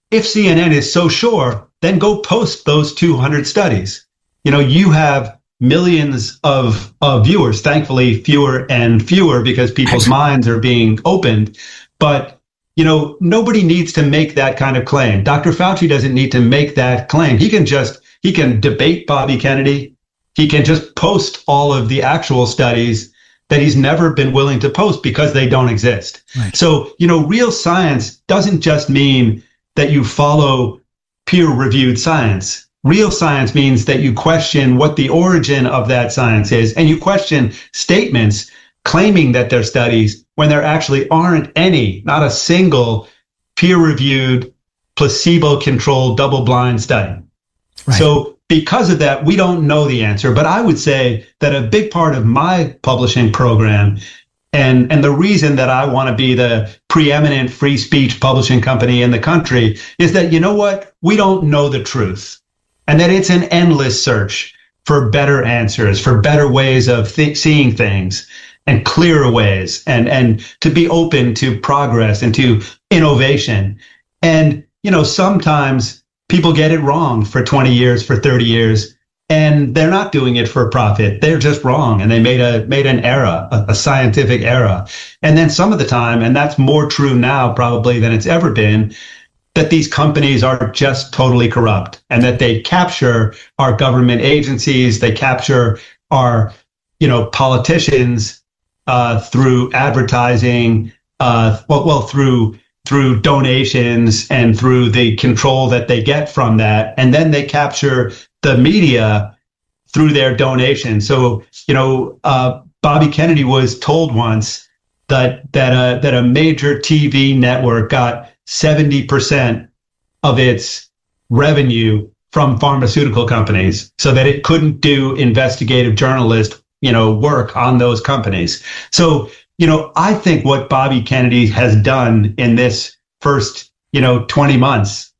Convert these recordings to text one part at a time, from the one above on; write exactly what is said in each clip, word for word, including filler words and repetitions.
if C N N is so sure, then go post those two hundred studies. You know, you have millions of, of viewers, thankfully fewer and fewer because people's minds are being opened. But, you know, nobody needs to make that kind of claim. Doctor Fauci doesn't need to make that claim. He can just, he can debate Bobby Kennedy. He can just post all of the actual studies that he's never been willing to post because they don't exist. Right. So, you know, real science doesn't just mean that you follow peer-reviewed science. Real science means that you question what the origin of that science is, and you question statements claiming that they're studies when there actually aren't any, not a single peer-reviewed, placebo-controlled, double-blind study. Right. So because of that, we don't know the answer. But I would say that a big part of my publishing program and, and the reason that I want to be the preeminent free speech publishing company in the country is that, you know what? We don't know the truth. And that it's an endless search for better answers, for better ways of th- seeing things and clearer ways, and, and to be open to progress and to innovation. And, you know, sometimes people get it wrong for twenty years, for thirty years, and they're not doing it for profit. They're just wrong. And they made a made an error, a, a scientific error. And then some of the time, and that's more true now probably than it's ever been, that these companies are just totally corrupt and that they capture our government agencies, they capture our, you know, politicians uh, through advertising, uh, well, well, through through donations and through the control that they get from that, and then they capture the media through their donations. So, you know, uh, Bobby Kennedy was told once that that uh, that a major T V network got seventy percent of its revenue from pharmaceutical companies so that it couldn't do investigative journalist, you know, work on those companies. So, you know, I think what Bobby Kennedy has done in this first, you know, twenty months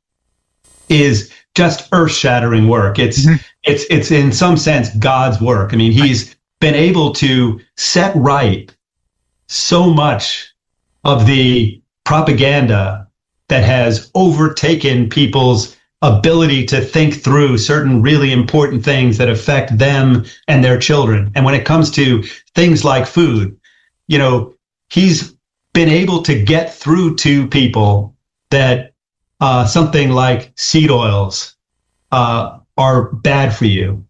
is just earth-shattering work. It's, mm-hmm. it's, it's in some sense God's work. I mean, he's been able to set right so much of the propaganda that has overtaken people's ability to think through certain really important things that affect them and their children. And when it comes to things like food, you know, he's been able to get through to people that uh, something like seed oils uh, are bad for you,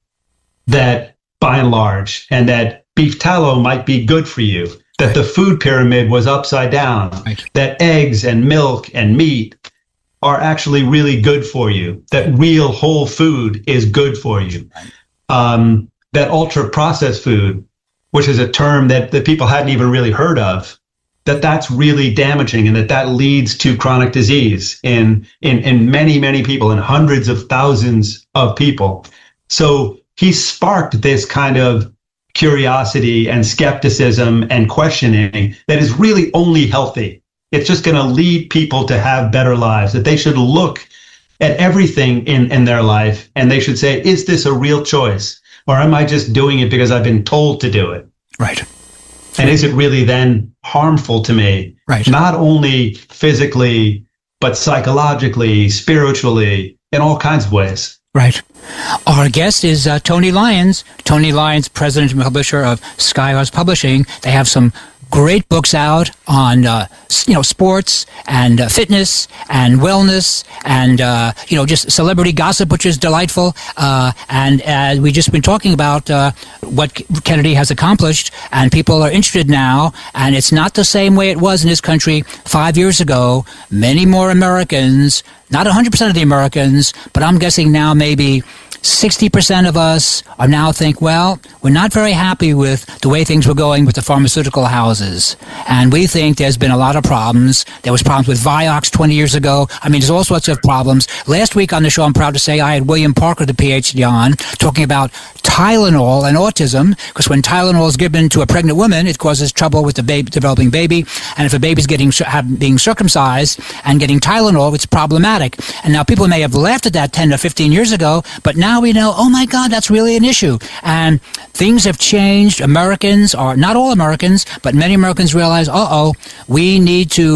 that by and large, and that beef tallow might be good for you, that the food pyramid was upside down, right. That eggs and milk and meat are actually really good for you, that real whole food is good for you, right. um, that ultra-processed food, which is a term that, that people hadn't even really heard of, that that's really damaging and that that leads to chronic disease in, in, in many, many people, in hundreds of thousands of people. So he sparked this kind of curiosity and skepticism and questioning that is really only healthy. It's just going to lead people to have better lives, that they should look at everything in, in their life and they should say, is this a real choice? Or am I just doing it because I've been told to do it? Right. And is it really then harmful to me? Right. Not only physically, but psychologically, spiritually, in all kinds of ways. Right. Our guest is uh, Tony Lyons. Tony Lyons, president and publisher of Skyhouse Publishing. They have some great books out on, uh, you know, sports and uh, fitness and wellness and, uh, you know, just celebrity gossip, which is delightful. Uh, and uh, we've just been talking about uh, what Kennedy has accomplished, and people are interested now. And it's not the same way it was in this country five years ago. Many more Americans, not one hundred percent of the Americans, but I'm guessing now maybe sixty percent of us are now think, well, we're not very happy with the way things were going with the pharmaceutical houses. And we think there's been a lot of problems. There was problems with Vioxx twenty years ago. I mean, there's all sorts of problems. Last week on the show, I'm proud to say I had William Parker, the P H D, on, talking about Tylenol and autism, because when Tylenol is given to a pregnant woman, it causes trouble with the baby, developing baby. And if a baby's getting have, being circumcised and getting Tylenol, it's problematic. And now people may have laughed at that ten to fifteen years ago, but now we know, oh my God, that's really an issue. And things have changed. Americans are, not all Americans, but many Americans realize, uh-oh, we need to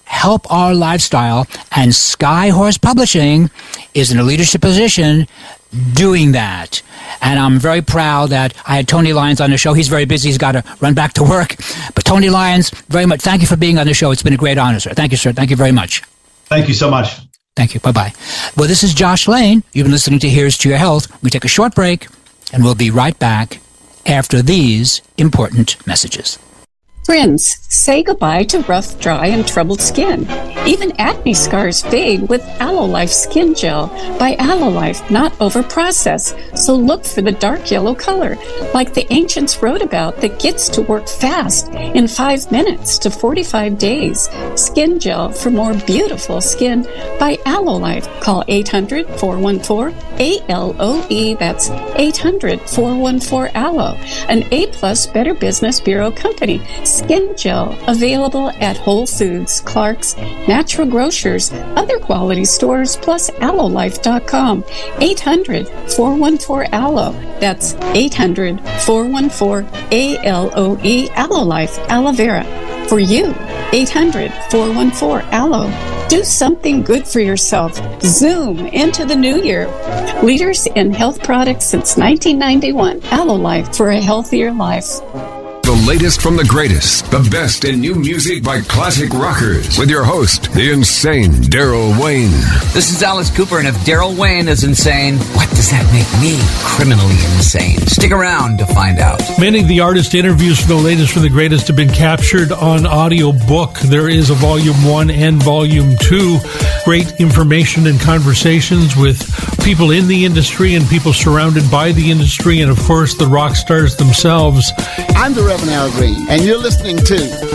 help our lifestyle, and Skyhorse Publishing is in a leadership position doing that. And I'm very proud that I had Tony Lyons on the show. He's very busy. He's got to run back to work. But Tony Lyons, very much, thank you for being on the show. It's been a great honor, sir. Thank you, sir. Thank you very much. Thank you so much. Thank you. Bye-bye. Well, this is Josh Lane. You've been listening to Here's to Your Health. We take a short break, and we'll be right back after these important messages. Friends, say goodbye to rough, dry, and troubled skin. Even acne scars fade with Alolife Skin Gel by Alolife, not over-processed. So look for the dark yellow color, like the ancients wrote about, that gets to work fast in five minutes to forty-five days. Skin Gel for more beautiful skin by Alolife. Call eight hundred, four one four, A L O E. That's eight hundred, four one four, A L O. An A-plus Better Business Bureau company. Skin Gel, available at Whole Foods, Clark's, Natural Grocers, other quality stores, plus alolife dot com. eight hundred, four one four, A L O. That's eight hundred, four one four, A L O E, Alolife, aloe vera. For you, eight hundred, four one four, A L O. Do something good for yourself. Zoom into the new year. Leaders in health products since nineteen ninety-one. Alolife, for a healthier life. The latest from the greatest, the best in new music by classic rockers, with your host, the insane Daryl Wayne. This is Alice Cooper, and if Daryl Wayne is insane, what does that make me criminally insane? Stick around to find out. Many of the artist interviews for the latest from the greatest have been captured on audio book. There is a volume one and volume two. Great information and conversations with people in the industry and people surrounded by the industry, and of course the rock stars themselves. I'm the Reverend Al Green, and you're listening to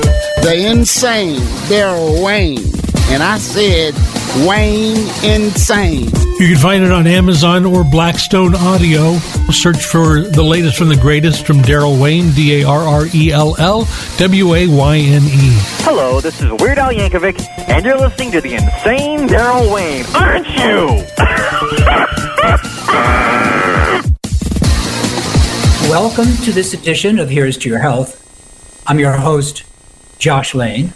the insane Daryl Wayne. And I said Wayne Insane. You can find it on Amazon or Blackstone Audio. Search for the latest from the greatest from Daryl Wayne, D A R R E L L W A Y N E. Hello, this is Weird Al Yankovic, and you're listening to the insane Daryl Wayne, aren't you? Welcome to this edition of Here's to Your Health. I'm your host, Josh Lane.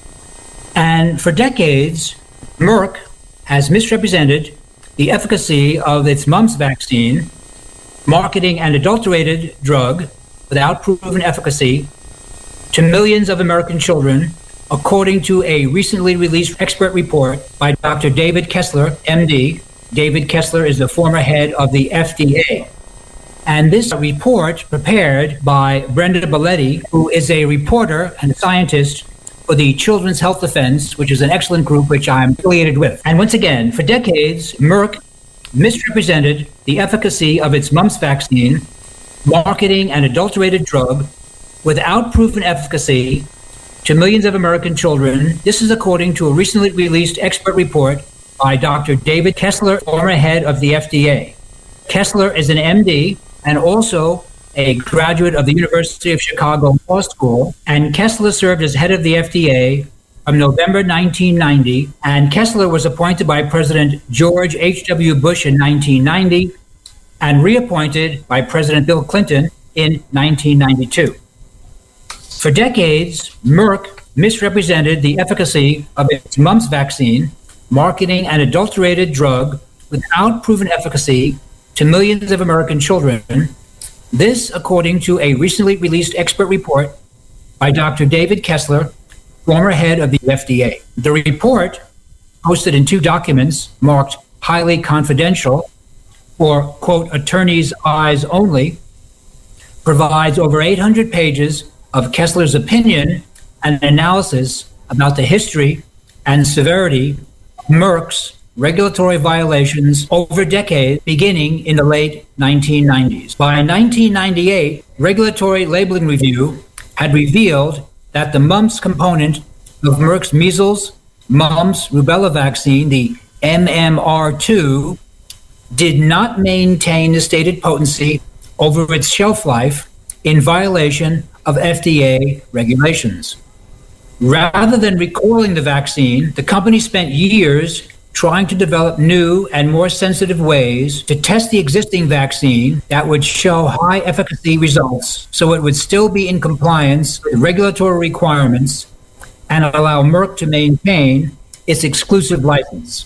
And for decades, Merck has misrepresented the efficacy of its mumps vaccine, marketing an adulterated drug without proven efficacy to millions of American children, according to a recently released expert report by Doctor David Kessler, M D. David Kessler is the former head of the F D A. And this report, prepared by Brenda Belletti, who is a reporter and scientist for the Children's Health Defense, which is an excellent group which I'm affiliated with. And once again, for decades, Merck misrepresented the efficacy of its mumps vaccine, marketing an adulterated drug without proven efficacy to millions of American children. This is according to a recently released expert report by Doctor David Kessler, former head of the F D A. Kessler is an M D and also a graduate of the University of Chicago Law School. And Kessler served as head of the F D A from November nineteen ninety. And Kessler was appointed by President George H W Bush in nineteen ninety and reappointed by President Bill Clinton in nineteen ninety-two. For decades, Merck misrepresented the efficacy of its mumps vaccine, marketing an adulterated drug without proven efficacy to millions of American children. This, according to a recently released expert report by Doctor David Kessler, former head of the F D A. The report, posted in two documents marked highly confidential or, quote, attorney's eyes only, provides over eight hundred pages of Kessler's opinion and analysis about the history and severity of Merck's regulatory violations over decades, beginning in the late nineteen nineties. By nineteen ninety-eight, Regulatory Labeling Review had revealed that the mumps component of Merck's measles, mumps, rubella vaccine, the M M R two, did not maintain the stated potency over its shelf life in violation of F D A regulations. Rather than recalling the vaccine, the company spent years trying to develop new and more sensitive ways to test the existing vaccine that would show high efficacy results so it would still be in compliance with regulatory requirements and allow Merck to maintain its exclusive license.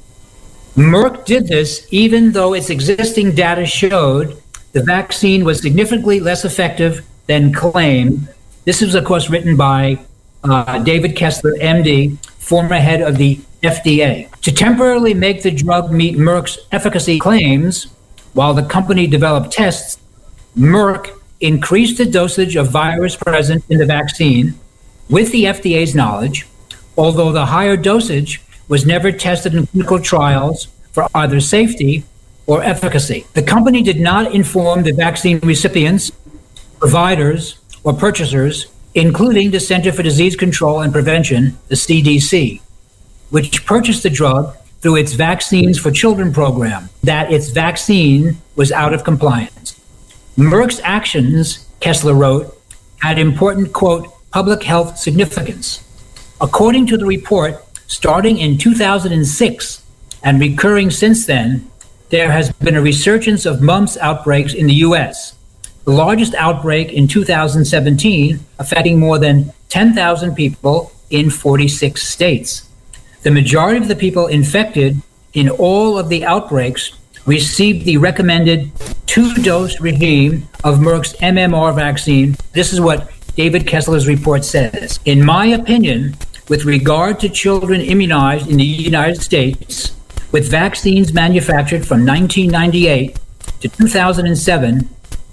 Merck did this even though its existing data showed the vaccine was significantly less effective than claimed. This was, of course, written by uh, David Kessler, M D, former head of the F D A. To temporarily make the drug meet Merck's efficacy claims, while the company developed tests, Merck increased the dosage of virus present in the vaccine with the F D A's knowledge, although the higher dosage was never tested in clinical trials for either safety or efficacy. The company did not inform the vaccine recipients, providers, or purchasers, including the Center for Disease Control and Prevention, the C D C, which purchased the drug through its Vaccines for Children program, that its vaccine was out of compliance. Merck's actions, Kessler wrote, had important, quote, public health significance. According to the report, starting in two thousand six and recurring since then, there has been a resurgence of mumps outbreaks in the U S, the largest outbreak in two thousand seventeen, affecting more than ten thousand people in forty-six states. The majority of the people infected in all of the outbreaks received the recommended two-dose regime of Merck's M M R vaccine. This is what David Kessler's report says. In my opinion, with regard to children immunized in the United States with vaccines manufactured from nineteen ninety-eight to two thousand seven,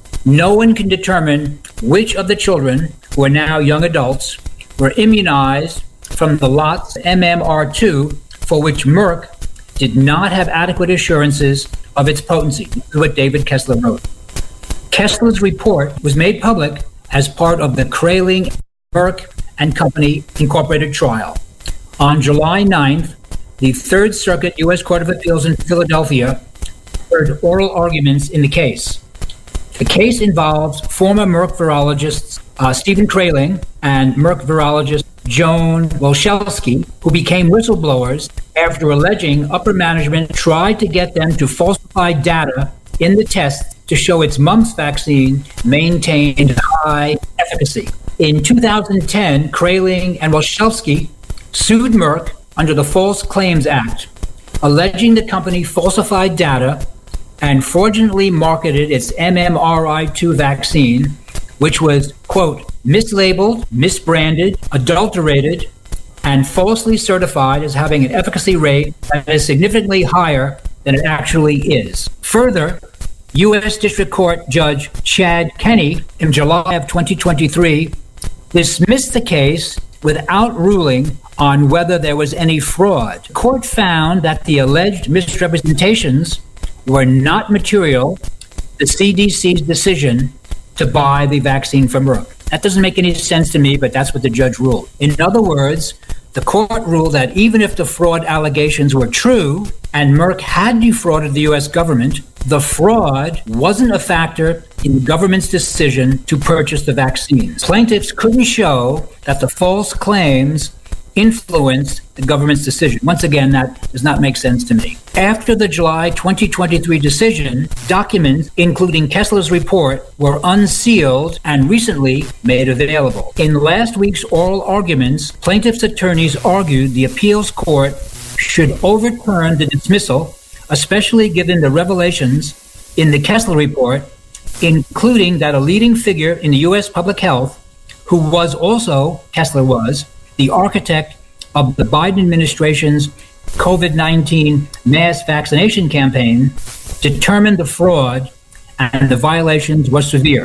no one can determine which of the children, who are now young adults, were immunized from the lots M M R two, for which Merck did not have adequate assurances of its potency. This is what David Kessler wrote. Kessler's report was made public as part of the Kraling, Merck and Company Incorporated trial. On July ninth, the Third Circuit U S Court of Appeals in Philadelphia heard oral arguments in the case. The case involves former Merck virologists uh, Stephen Kraling and Merck virologist Joan Wolszewski, who became whistleblowers after alleging upper management tried to get them to falsify data in the test to show its mumps vaccine maintained high efficacy. In two thousand ten, Kraling and Wolszewski sued Merck under the False Claims Act, alleging the company falsified data and fraudulently marketed its M M R I two vaccine, which was, quote, mislabeled, misbranded, adulterated, and falsely certified as having an efficacy rate that is significantly higher than it actually is. Further, U S District Court Judge Chad Kenney, in July of twenty twenty-three, dismissed the case without ruling on whether there was any fraud. The court found that the alleged misrepresentations were not material to the C D C's decision to buy the vaccine from Merck. That doesn't make any sense to me, but that's what the judge ruled. In other words, the court ruled that even if the fraud allegations were true and Merck had defrauded the U S government, the fraud wasn't a factor in the government's decision to purchase the vaccines. Plaintiffs couldn't show that the false claims influenced the government's decision. Once again, that does not make sense to me. After the July twenty twenty-three decision, documents, including Kessler's report, were unsealed and recently made available. In last week's oral arguments, plaintiffs' attorneys argued the appeals court should overturn the dismissal, especially given the revelations in the Kessler report, including that a leading figure in the U S public health, who was also, Kessler was, the architect of the Biden administration's COVID nineteen mass vaccination campaign, determined the fraud and the violations were severe.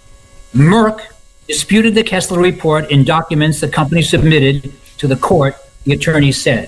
Merck disputed the Kessler report in documents the company submitted to the court, the attorney said.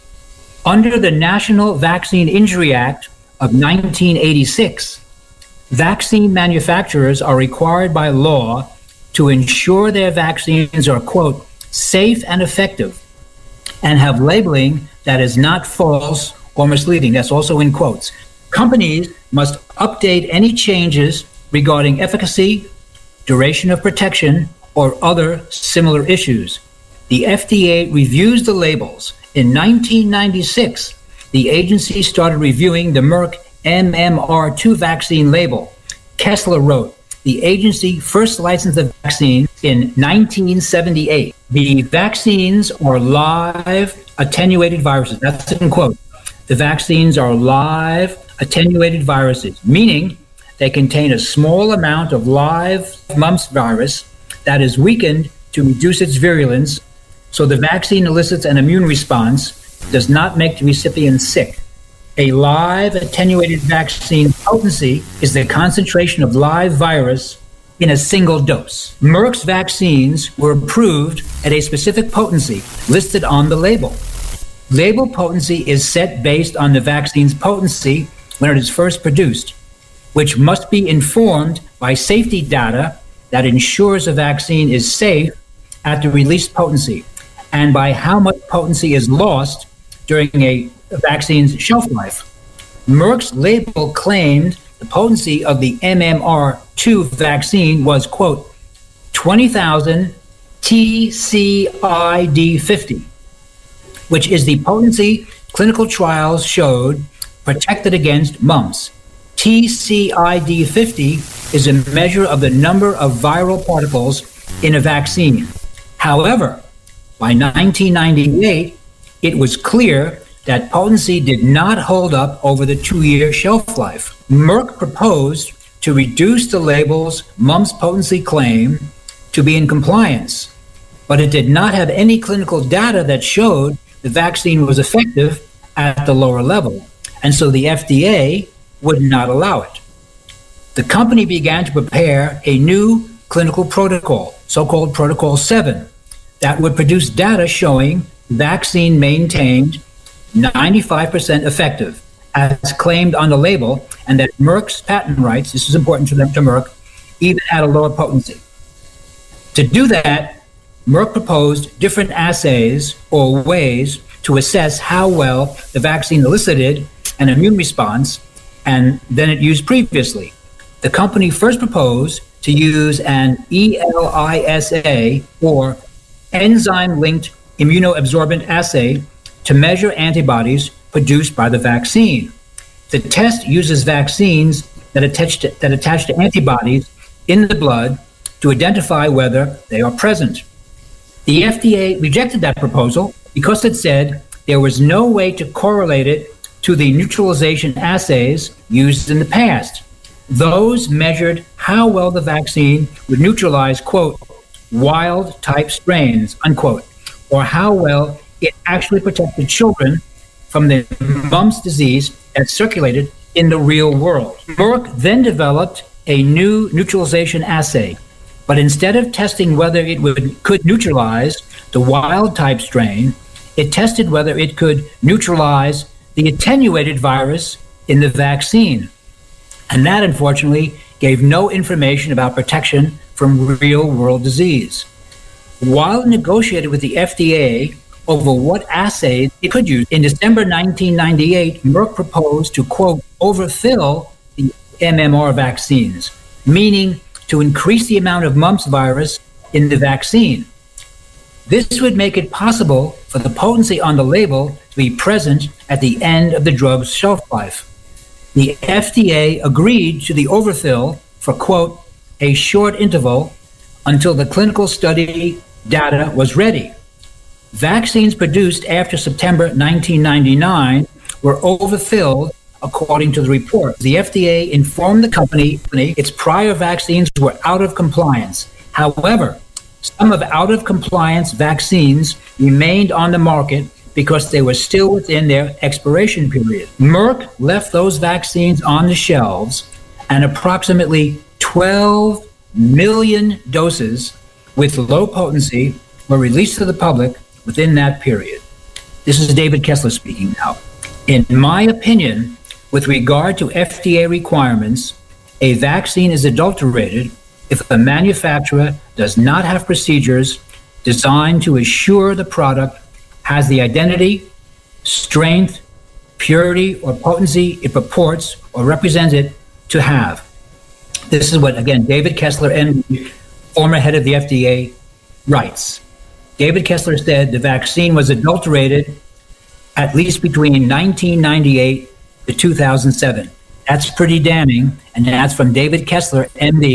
Under the National Vaccine Injury Act of nineteen eighty-six, vaccine manufacturers are required by law to ensure their vaccines are, quote, safe and effective, and have labeling that is not false or misleading. That's also in quotes. Companies must update any changes regarding efficacy, duration of protection, or other similar issues. The F D A reviews the labels. In nineteen ninety-six, the agency started reviewing the Merck M M R two vaccine label. Kessler wrote, the agency first licensed the vaccine in nineteen seventy-eight. The vaccines are live attenuated viruses. That's in quote. The vaccines are live attenuated viruses, meaning they contain a small amount of live mumps virus that is weakened to reduce its virulence, so the vaccine elicits an immune response, does not make the recipient sick. A live attenuated vaccine potency is the concentration of live virus in a single dose. Merck's vaccines were approved at a specific potency listed on the label. Label potency is set based on the vaccine's potency when it is first produced, which must be informed by safety data that ensures a vaccine is safe at the released potency, and by how much potency is lost during a vaccine's shelf life. Merck's label claimed the potency of the M M R two vaccine was, quote, twenty thousand T C I D fifty, which is the potency clinical trials showed protected against mumps. T C I D fifty is a measure of the number of viral particles in a vaccine. However, by nineteen ninety-eight, it was clear that potency did not hold up over the two-year shelf life. Merck proposed to reduce the label's mumps potency claim to be in compliance, but it did not have any clinical data that showed the vaccine was effective at the lower level, and so the F D A would not allow it. The company began to prepare a new clinical protocol, so-called Protocol seven, that would produce data showing the vaccine maintained ninety-five percent effective, as claimed on the label, and that Merck's patent rights, this is important to them, to Merck, even had a lower potency. To do that, Merck proposed different assays or ways to assess how well the vaccine elicited an immune response and than it used previously. The company first proposed to use an ELISA, or enzyme-linked immunoabsorbent assay, to measure antibodies produced by the vaccine. The test uses vaccines that attach to, that attach to antibodies in the blood to identify whether they are present. The F D A rejected that proposal because it said there was no way to correlate it to the neutralization assays used in the past. Those measured how well the vaccine would neutralize, quote, wild type strains, unquote, or how well it actually protected children from the mumps disease that circulated in the real world. Merck then developed a new neutralization assay, but instead of testing whether it would, could neutralize the wild type strain, it tested whether it could neutralize the attenuated virus in the vaccine. And that, unfortunately, gave no information about protection from real-world disease. While it negotiated with the F D A over what assays it could use, in December nineteen ninety-eight, Merck proposed to, quote, overfill the M M R vaccines, meaning to increase the amount of mumps virus in the vaccine. This would make it possible for the potency on the label to be present at the end of the drug's shelf life. The F D A agreed to the overfill for, quote, a short interval until the clinical study data was ready. Vaccines produced after September nineteen ninety-nine were overfilled, according to the report. The F D A informed the company its prior vaccines were out of compliance. However, some of out-of-compliance vaccines remained on the market because they were still within their expiration period. Merck left those vaccines on the shelves, and approximately twelve million doses with low potency were released to the public within that period. This is David Kessler speaking now. In my opinion, with regard to F D A requirements, a vaccine is adulterated if a manufacturer does not have procedures designed to assure the product has the identity, strength, purity, or potency it purports or represents it to have. This is what, again, David Kessler, M D, former head of the F D A, writes. David Kessler said the vaccine was adulterated at least between nineteen ninety-eight to two thousand seven. That's pretty damning, and that's from David Kessler, M D,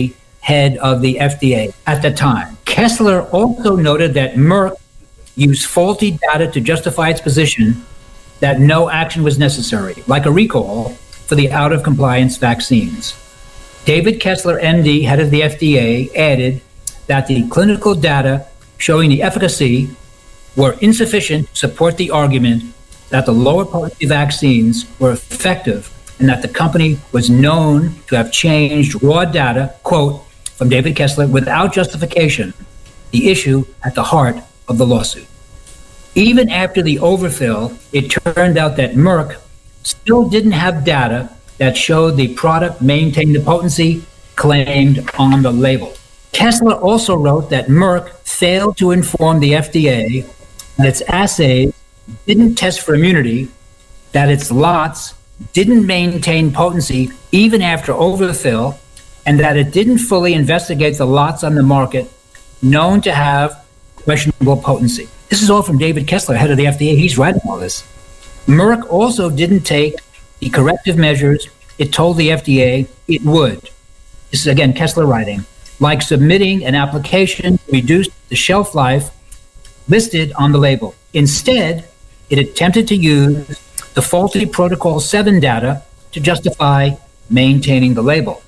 head of the F D A at the time. Kessler also noted that Merck used faulty data to justify its position that no action was necessary, like a recall for the out-of-compliance vaccines. David Kessler, M D, head of the F D A, added that the clinical data showing the efficacy were insufficient to support the argument that the lower potency vaccines were effective and that the company was known to have changed raw data, quote, from David Kessler, without justification, the issue at the heart of the lawsuit. Even after the overfill, it turned out that Merck still didn't have data that showed the product maintained the potency claimed on the label. Kessler also wrote that Merck failed to inform the F D A that its assays didn't test for immunity, that its lots didn't maintain potency even after overfill, and that it didn't fully investigate the lots on the market known to have questionable potency. This is all from David Kessler, head of the F D A. He's writing all this. Merck also didn't take the corrective measures it told the F D A it would. This is, again, Kessler writing, like submitting an application to reduce the shelf life listed on the label. Instead, it attempted to use the faulty Protocol seven data to justify maintaining the label.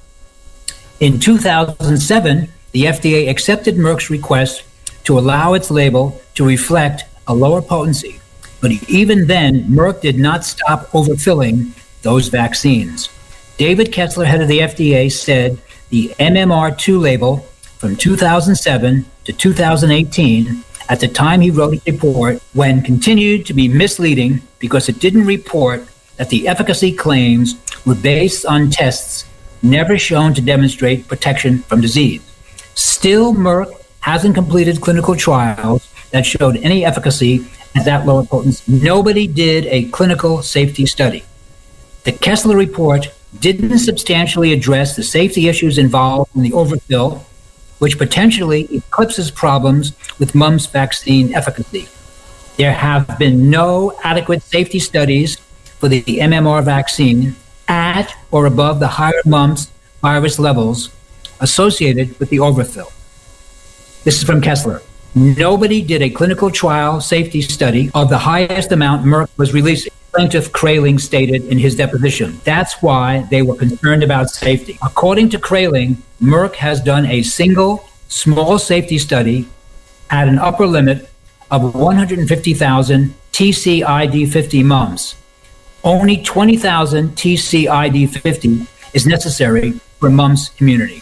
In two thousand seven, the F D A accepted Merck's request to allow its label to reflect a lower potency. But even then, Merck did not stop overfilling those vaccines. David Kessler, head of the F D A, said the M M R two label from two thousand seven to two thousand eighteen, at the time he wrote his report, when continued to be misleading because it didn't report that the efficacy claims were based on tests never shown to demonstrate protection from disease. Still, Merck hasn't completed clinical trials that showed any efficacy at that lower potency. Nobody did a clinical safety study. The Kessler report didn't substantially address the safety issues involved in the overfill, which potentially eclipses problems with mumps vaccine efficacy. There have been no adequate safety studies for the M M R vaccine at or above the higher mumps virus levels associated with the overfill. This is from Kessler. Nobody did a clinical trial safety study of the highest amount Merck was releasing. Plaintiff Kraling stated in his deposition. That's why they were concerned about safety. According to Kraling, Merck has done a single small safety study at an upper limit of one hundred fifty thousand T C I D fifty mumps. Only twenty thousand T C I D fifty is necessary for mumps immunity.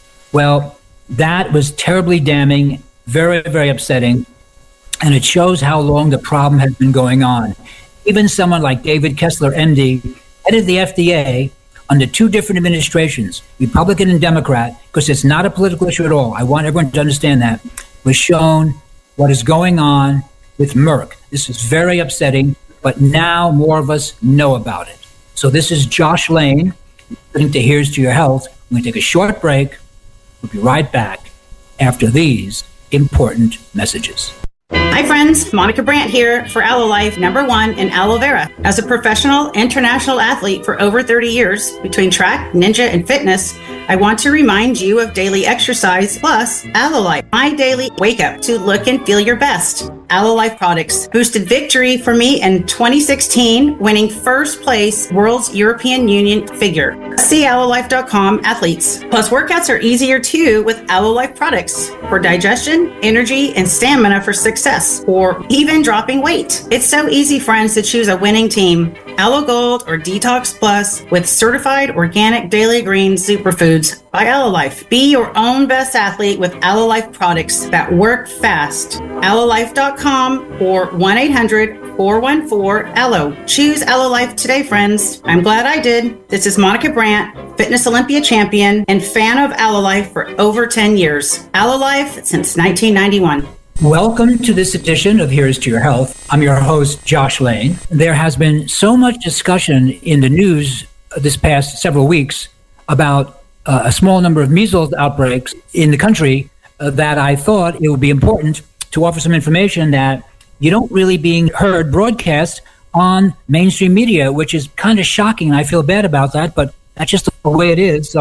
Well, that was terribly damning, very, very upsetting, and it shows how long the problem has been going on. Even someone like David Kessler, M D, headed the F D A under two different administrations, Republican and Democrat, because it's not a political issue at all. I want everyone to understand that, was shown what is going on with Merck. This is very upsetting, but now more of us know about it. So this is Josh Lane, listening to Here's to Your Health. We're going to take a short break. We'll be right back after these important messages. Hi friends, Monica Brandt here for AlloLife, number one in aloe vera. As a professional international athlete for over thirty years, between track, ninja, and fitness, I want to remind you of daily exercise plus AlloLife, my daily wake up to look and feel your best. AlloLife products boosted victory for me in twenty sixteen, winning first place World's European Union figure. See allo life dot com athletes. Plus, workouts are easier too with AlloLife products for digestion, energy, and stamina for success, or even dropping weight. It's so easy, friends, to choose a winning team. Allo Gold or Detox Plus with certified organic daily green superfoods by AlloLife. Be your own best athlete with AlloLife products that work fast. allo life dot com or one eight hundred four one four allo. Choose AlloLife today, friends. I'm glad I did. This is Monica Brandt, Fitness Olympia champion and fan of AlloLife for over ten years. AlloLife since nineteen ninety-one. Welcome to this edition of Here's to Your Health. I'm your host, Josh Lane. There has been so much discussion in the news this past several weeks about uh, a small number of measles outbreaks in the country uh, that I thought it would be important to offer some information that you don't really being heard broadcast on mainstream media, which is kind of shocking. I feel bad about that, but that's just the way it is. So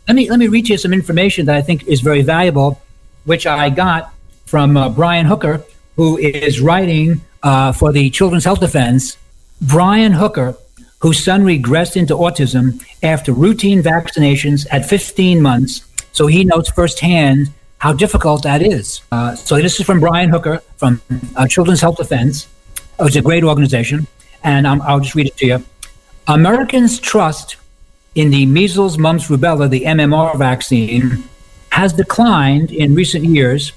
let me let me read you some information that I think is very valuable, which I got from uh, Brian Hooker, who is writing uh, for the Children's Health Defense. Brian Hooker, whose son regressed into autism after routine vaccinations at fifteen months, so he knows firsthand how difficult that is. Uh, so this is from Brian Hooker from uh, Children's Health Defense. Oh, it's a great organization, and um, I'll just read it to you. Americans' trust in the measles, mumps, rubella, the M M R vaccine, has declined in recent years.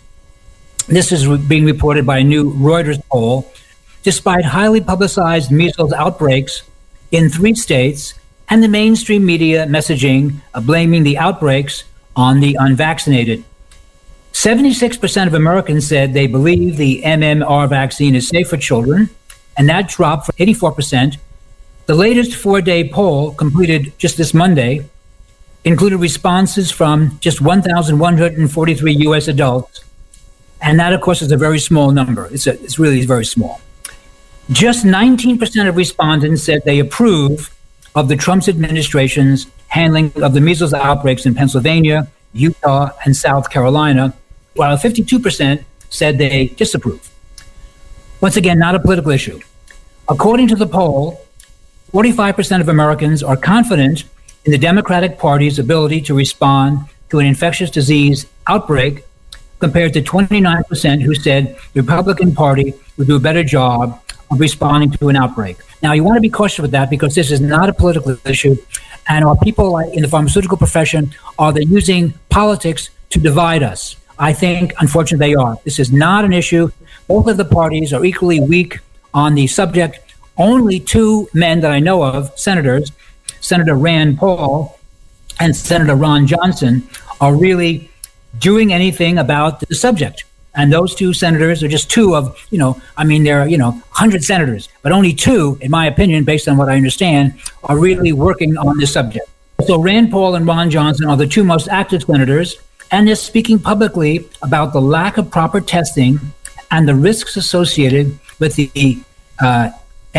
This is being reported by a new Reuters poll, despite highly publicized measles outbreaks in three states and the mainstream media messaging uh, blaming the outbreaks on the unvaccinated. seventy-six percent of Americans said they believe the M M R vaccine is safe for children, and that dropped from eighty-four percent. The latest four-day poll, completed just this Monday, included responses from just one thousand one hundred forty-three U S adults, and that, of course, is a very small number. It's, a, it's really very small. Just nineteen percent of respondents said they approve of the Trump administration's handling of the measles outbreaks in Pennsylvania, Utah, and South Carolina, while fifty-two percent said they disapprove. Once again, not a political issue. According to the poll, forty-five percent of Americans are confident in the Democratic Party's ability to respond to an infectious disease outbreak, compared to twenty-nine percent who said the Republican Party would do a better job of responding to an outbreak. Now, you want to be cautious with that because this is not a political issue, and our people in the pharmaceutical profession, are they using politics to divide us? I think, unfortunately, they are. This is not an issue. Both of the parties are equally weak on the subject. Only two men that I know of, senators, Senator Rand Paul and Senator Ron Johnson, are really doing anything about the subject. And those two senators are just two of, you know, I mean, there are, you know, one hundred senators, but only two, in my opinion, based on what I understand, are really working on this subject. So Rand Paul and Ron Johnson are the two most active senators, and they're speaking publicly about the lack of proper testing and the risks associated with the uh,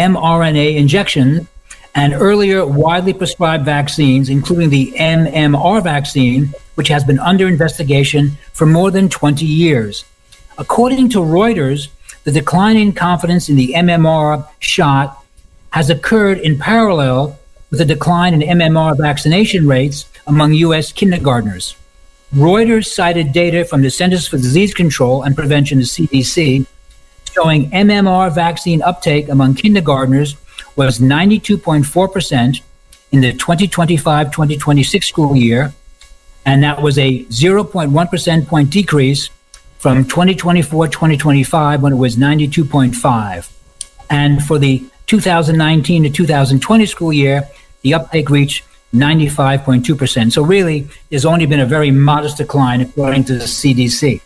mRNA injection and earlier widely prescribed vaccines, including the M M R vaccine, which has been under investigation for more than twenty years. According to Reuters, the decline in confidence in the M M R shot has occurred in parallel with a decline in M M R vaccination rates among U S kindergartners. Reuters cited data from the Centers for Disease Control and Prevention, the C D C, showing M M R vaccine uptake among kindergartners was ninety-two point four percent in the twenty twenty-five twenty twenty-six school year, and that was a zero point one percent point decrease from twenty twenty-four twenty twenty-five when it was ninety-two point five. And for the two thousand nineteen to two thousand twenty school year, the uptake reached ninety-five point two percent. So really, there's only been a very modest decline according to the C D C.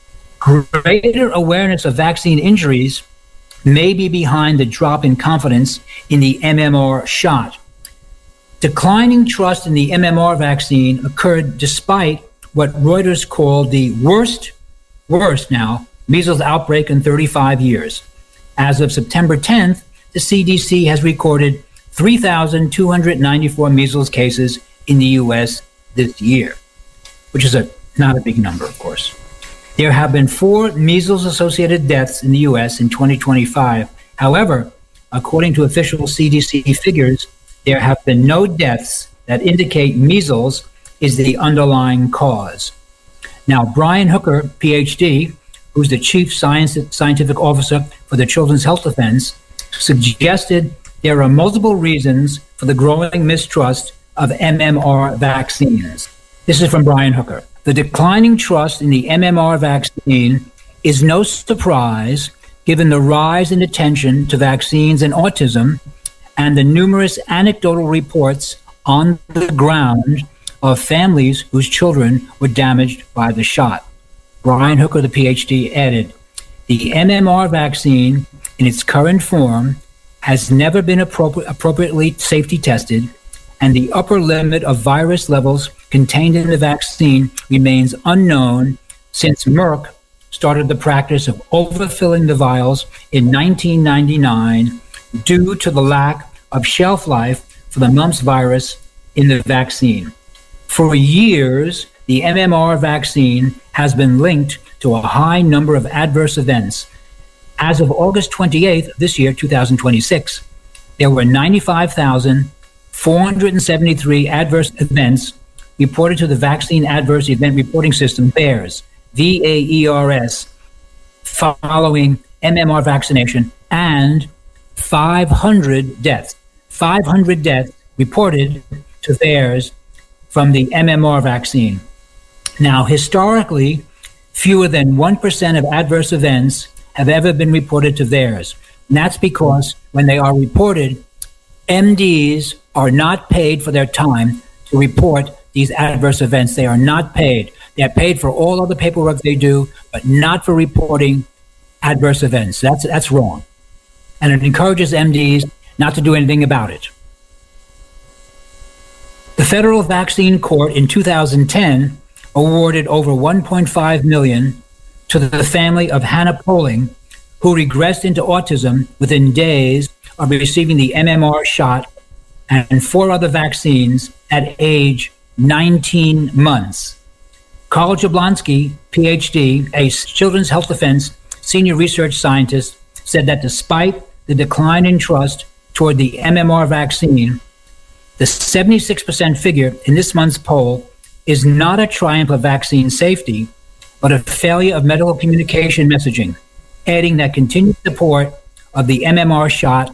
Greater awareness of vaccine injuries may be behind the drop in confidence in the M M R shot. Declining trust in the M M R vaccine occurred despite what Reuters called the worst, worst now, measles outbreak in thirty-five years. As of September tenth, the C D C has recorded three thousand two hundred ninety-four measles cases in the U S this year, which is a not a big number, of course. There have been four measles-associated deaths in the U S in twenty twenty-five. However, according to official C D C figures, there have been no deaths that indicate measles is the underlying cause. Now, Brian Hooker, P H D, who's the Chief Science, Scientific Officer for the Children's Health Defense, suggested there are multiple reasons for the growing mistrust of M M R vaccines. This is from Brian Hooker. The declining trust in the M M R vaccine is no surprise given the rise in attention to vaccines and autism and the numerous anecdotal reports on the ground of families whose children were damaged by the shot. Brian Hooker, the P H D, added, the M M R vaccine in its current form has never been appropri- appropriately safety tested, and the upper limit of virus levels contained in the vaccine remains unknown since Merck started the practice of overfilling the vials in nineteen ninety-nine due to the lack of shelf life for the mumps virus in the vaccine. For years, the M M R vaccine has been linked to a high number of adverse events. As of August twenty-eighth this year, two thousand twenty-six, there were ninety-five thousand four hundred seventy-three adverse events reported to the Vaccine Adverse Event Reporting System, VAERS, V A E R S, following M M R vaccination, and five hundred deaths. five hundred deaths reported to VAERS from the M M R vaccine. Now, historically, fewer than one percent of adverse events have ever been reported to VAERS. And that's because when they are reported, M Ds are not paid for their time to report these adverse events. They are not paid. They are paid for all other paperwork they do, but not for reporting adverse events. That's that's wrong. And it encourages M Ds not to do anything about it. The Federal Vaccine Court in two thousand ten awarded over one point five million dollars to the family of Hannah Poling, who regressed into autism within days of receiving the M M R shot and four other vaccines at age nineteen months. Karl Jablonski, P H D, a Children's Health Defense senior research scientist, said that despite the decline in trust toward the M M R vaccine, the seventy-six percent figure in this month's poll is not a triumph of vaccine safety, but a failure of medical communication messaging, adding that continued support of the M M R shot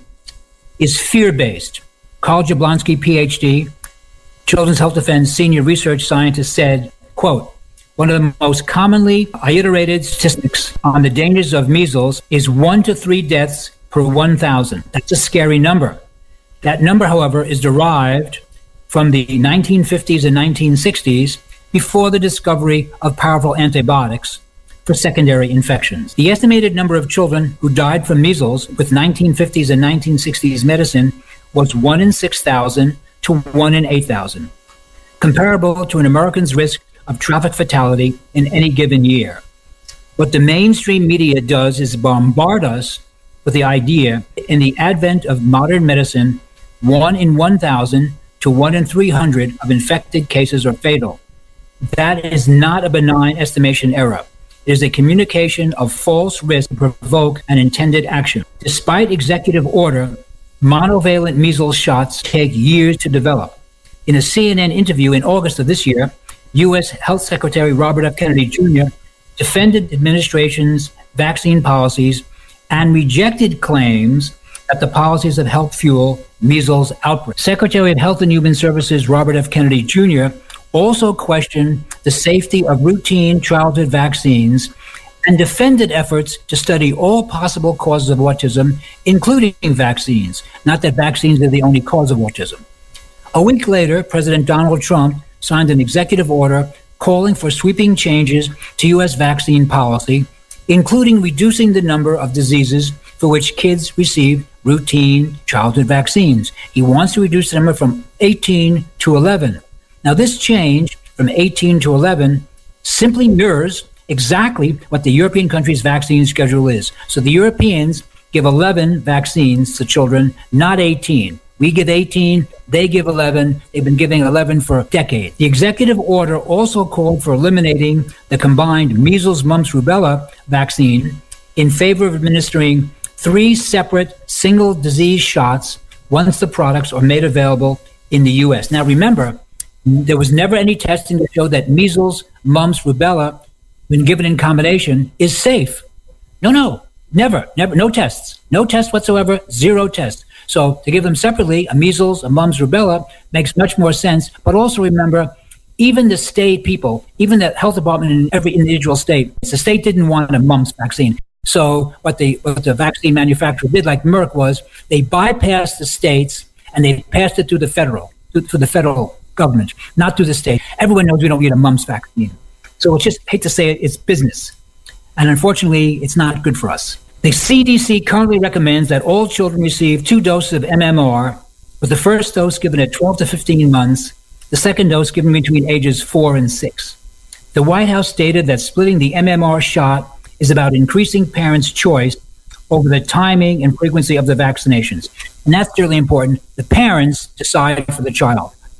is fear-based. Karl Jablonski, P H D, Children's Health Defense senior research scientist, said, quote, one of the most commonly iterated statistics on the dangers of measles is one to three deaths per one thousand. That's a scary number. That number, however, is derived from the nineteen fifties and nineteen sixties, before the discovery of powerful antibiotics for secondary infections. The estimated number of children who died from measles with nineteen fifties and nineteen sixties medicine was one in six thousand to one in eight thousand, comparable to an American's risk of traffic fatality in any given year. What the mainstream media does is bombard us with the idea, in the advent of modern medicine, one in one thousand to one in three hundred of infected cases are fatal. That is not a benign estimation error. It is a communication of false risk to provoke an intended action. Despite executive order, monovalent measles shots take years to develop. In a C N N interview in August of this year, U S Health Secretary Robert F. Kennedy Junior defended the administration's vaccine policies and rejected claims that the policies have helped fuel measles outbreaks. Secretary of Health and Human Services Robert F. Kennedy Junior also questioned the safety of routine childhood vaccines and defended efforts to study all possible causes of autism, including vaccines. Not that vaccines are the only cause of autism. A week later, President Donald Trump signed an executive order calling for sweeping changes to U S vaccine policy, including reducing the number of diseases for which kids receive routine childhood vaccines. He wants to reduce the number from eighteen to eleven. Now, this change from eighteen to eleven simply mirrors exactly what the European countries' vaccine schedule is. So the Europeans give eleven vaccines to children, not eighteen. We give eighteen, they give eleven. They've been giving eleven for a decade. The executive order also called for eliminating the combined measles, mumps, rubella vaccine in favor of administering three separate single disease shots once the products are made available in the U S. Now, remember, there was never any testing to show that measles, mumps, rubella, when given in combination, is safe. No, no, never, never, no tests, no tests whatsoever, zero tests. So to give them separately, a measles, a mumps, rubella, makes much more sense. But also remember, even the state people, even the health department in every individual state, the state didn't want a mumps vaccine. So what the, what the vaccine manufacturer did, like Merck, was they bypassed the states and they passed it through the federal, through the federal government, not through the state. Everyone knows we don't need a mumps vaccine. So it's just, hate to say it, it's business. And unfortunately, it's not good for us. The C D C currently recommends that all children receive two doses of M M R, with the first dose given at twelve to fifteen months, the second dose given between ages four and six. The White House stated that splitting the M M R shot is about increasing parents' choice over the timing and frequency of the vaccinations. And that's really important. The parents decide for the child.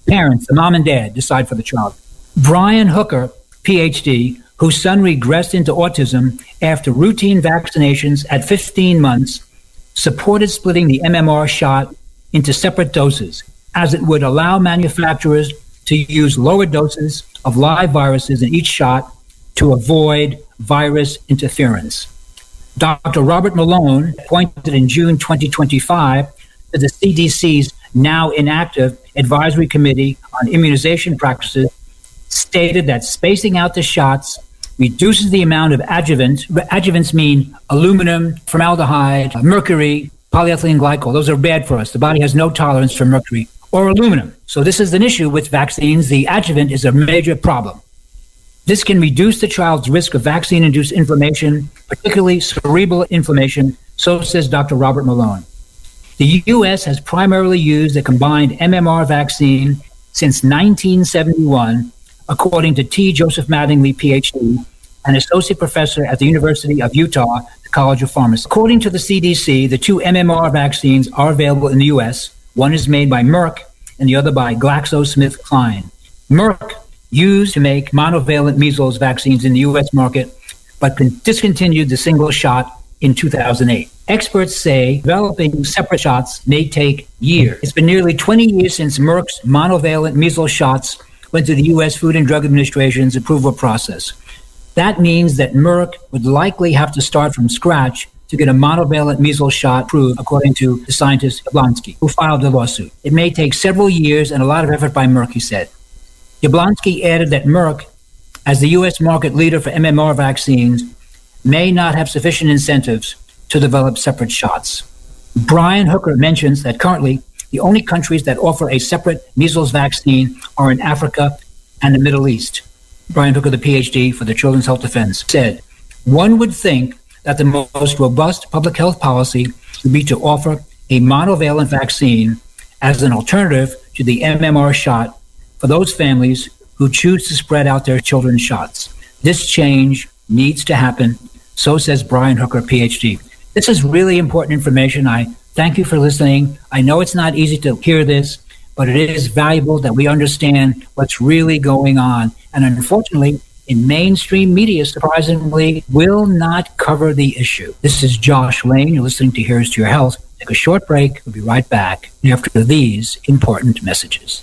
Parents, the mom and dad, decide for the child. Brian Hooker, P H D, whose son regressed into autism after routine vaccinations at fifteen months, supported splitting the M M R shot into separate doses, as it would allow manufacturers to use lower doses of live viruses in each shot to avoid virus interference. Doctor Robert Malone, appointed in June twenty twenty-five to the C D C's now inactive Advisory Committee on Immunization Practices, stated that spacing out the shots reduces the amount of adjuvant. Adjuvants mean aluminum, formaldehyde, mercury, polyethylene glycol. Those are bad for us. The body has no tolerance for mercury or aluminum. So this is an issue with vaccines. The adjuvant is a major problem. This can reduce the child's risk of vaccine-induced inflammation, particularly cerebral inflammation, so says Doctor Robert Malone. The U S has primarily used a combined M M R vaccine since nineteen seventy-one, according to T. Joseph Mattingly, P H D, an associate professor at the University of Utah, the College of Pharmacy. According to the C D C, the two M M R vaccines are available in the U S. One is made by Merck and the other by GlaxoSmithKline. Merck used to make monovalent measles vaccines in the U S market, but discontinued the single shot in two thousand eight. Experts say developing separate shots may take years. It's been nearly twenty years since Merck's monovalent measles shots went through the U S Food and Drug Administration's approval process. That means that Merck would likely have to start from scratch to get a monovalent measles shot approved, according to the scientist Jablonski, who filed the lawsuit. It may take several years and a lot of effort by Merck, he said. Jablonski added that Merck, as the U S market leader for M M R vaccines, may not have sufficient incentives to develop separate shots. Brian Hooker mentions that currently the only countries that offer a separate measles vaccine are in Africa and the Middle East. Brian Hooker, the P H D for the Children's Health Defense, said, one would think that the most robust public health policy would be to offer a monovalent vaccine as an alternative to the M M R shot for those families who choose to spread out their children's shots. This change needs to happen, so says Brian Hooker, P H D. This is really important information. I thank you for listening. I know it's not easy to hear this, but it is valuable that we understand what's really going on. And unfortunately, in mainstream media, surprisingly, will not cover the issue. This is Josh Lane. You're listening to Here's to Your Health. Take a short break. We'll be right back after these important messages.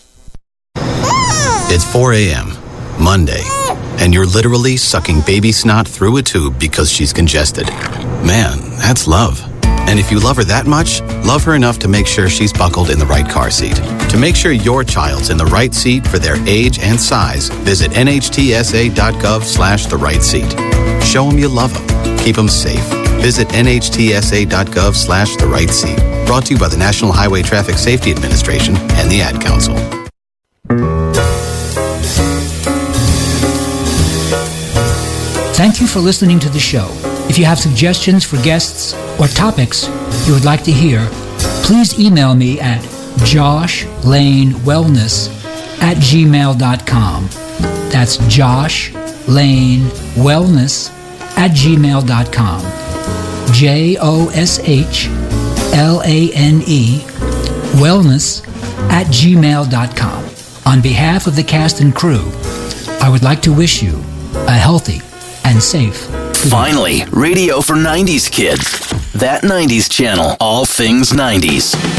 It's four a.m., Monday, and you're literally sucking baby snot through a tube because she's congested. Man, that's love. And if you love her that much, love her enough to make sure she's buckled in the right car seat. To make sure your child's in the right seat for their age and size, visit nhtsa.gov slash the right seat. Show them you love them. Keep them safe. Visit nhtsa.gov slash the right seat. Brought to you by the National Highway Traffic Safety Administration and the Ad Council. Thank you for listening to the show. If you have suggestions for guests or topics you would like to hear, please email me at joshlane.wellness at gmail dot com. That's joshlane.wellness at gmail dot com. J O S H L A N E wellness at gmail dot com. On behalf of the cast and crew, I would like to wish you a healthy and safe. Finally, radio for nineties kids. That nineties channel, all things nineties.